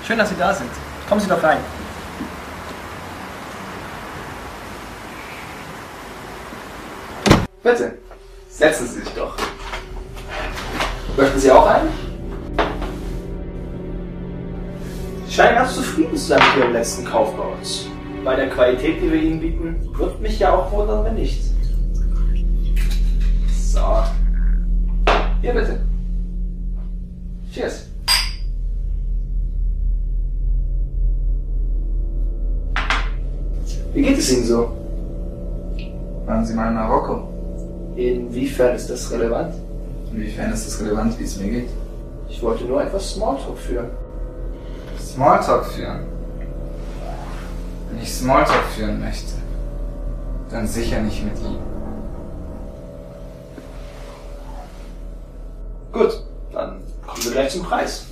Schön, dass Sie da sind. Kommen Sie doch rein. Bitte, setzen Sie sich doch. Möchten Sie auch einen? Sie scheinen ganz zufrieden zu sein mit Ihrem letzten Kauf bei uns. Bei der Qualität, die wir Ihnen bieten, wird mich ja auch wundern, wenn nicht. So. Hier bitte. Cheers. Wie geht es Ihnen so? Waren Sie mal in Marokko? Inwiefern ist das relevant? Inwiefern ist es relevant, wie es mir geht? Ich wollte nur etwas Smalltalk führen. Smalltalk führen? Wenn ich Smalltalk führen möchte, dann sicher nicht mit ihm. Gut, dann kommen wir gleich zum Preis.